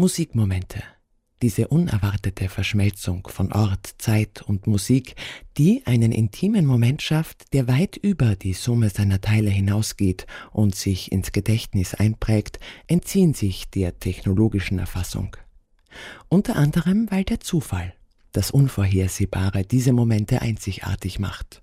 Musikmomente. Diese unerwartete Verschmelzung von Ort, Zeit und Musik, die einen intimen Moment schafft, der weit über die Summe seiner Teile hinausgeht und sich ins Gedächtnis einprägt, entziehen sich der technologischen Erfassung. Unter anderem, weil der Zufall, das Unvorhersehbare, diese Momente einzigartig macht.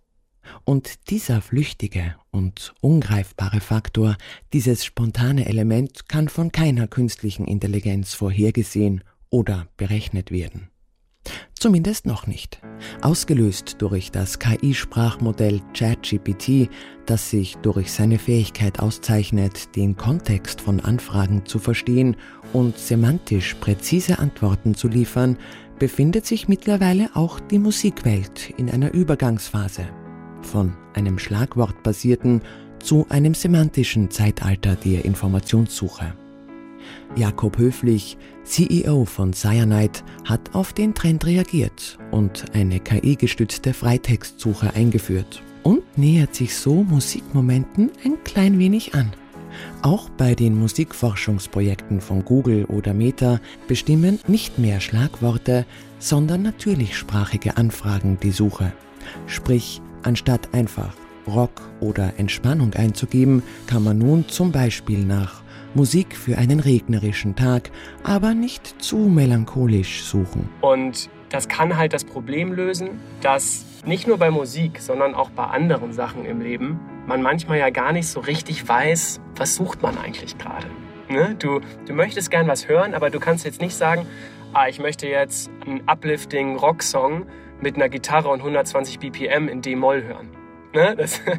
Und dieser flüchtige und ungreifbare Faktor, dieses spontane Element, kann von keiner künstlichen Intelligenz vorhergesehen oder berechnet werden. Zumindest noch nicht. Ausgelöst durch das KI-Sprachmodell ChatGPT, das sich durch seine Fähigkeit auszeichnet, den Kontext von Anfragen zu verstehen und semantisch präzise Antworten zu liefern, befindet sich mittlerweile auch die Musikwelt in einer Übergangsphase. Von einem schlagwortbasierten zu einem semantischen Zeitalter der Informationssuche. Jakob Höflich, CEO von Cyanide, hat auf den Trend reagiert und eine KI-gestützte Freitextsuche eingeführt und nähert sich so Musikmomenten ein klein wenig an. Auch bei den Musikforschungsprojekten von Google oder Meta bestimmen nicht mehr Schlagworte, sondern natürlichsprachige Anfragen die Suche. Sprich, anstatt einfach Rock oder Entspannung einzugeben, kann man nun zum Beispiel nach Musik für einen regnerischen Tag, aber nicht zu melancholisch suchen. Und das kann halt das Problem lösen, dass nicht nur bei Musik, sondern auch bei anderen Sachen im Leben man manchmal ja gar nicht so richtig weiß, was sucht man eigentlich gerade. Ne? Du möchtest gern was hören, aber du kannst jetzt nicht sagen, ich möchte jetzt einen uplifting Rock-Song mit einer Gitarre und 120 BPM in D-Moll hören. Ne?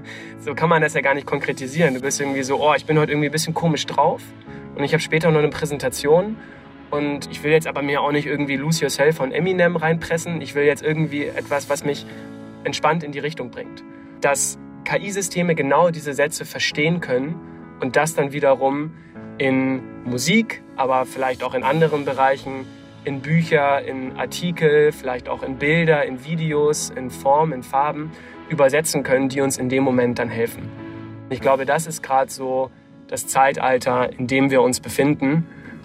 So kann man das ja gar nicht konkretisieren. Du bist irgendwie so, ich bin heute irgendwie ein bisschen komisch drauf und ich habe später noch eine Präsentation und ich will jetzt aber mir auch nicht irgendwie Lose Yourself von Eminem reinpressen. Ich will jetzt irgendwie etwas, was mich entspannt in die Richtung bringt. Dass KI-Systeme genau diese Sätze verstehen können und das dann wiederum in Musik, aber vielleicht auch in anderen Bereichen, in Bücher, in Artikel, vielleicht auch in Bilder, in Videos, in Form, in Farben übersetzen können, die uns in dem Moment dann helfen. Ich glaube, das ist gerade so das Zeitalter, in dem wir uns befinden,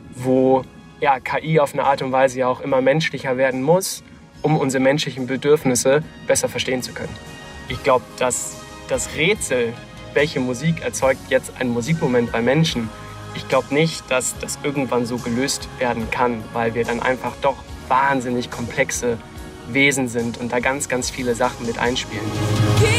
wo KI auf eine Art und Weise ja auch immer menschlicher werden muss, um unsere menschlichen Bedürfnisse besser verstehen zu können. Ich glaube, dass das Rätsel, welche Musik erzeugt jetzt einen Musikmoment bei Menschen, ich glaube nicht, dass das irgendwann so gelöst werden kann, weil wir dann einfach doch wahnsinnig komplexe Wesen sind und da ganz, ganz viele Sachen mit einspielen.